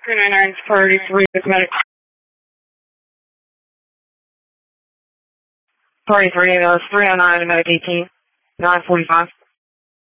399 with medic. 33, 309 to medic 18, 945.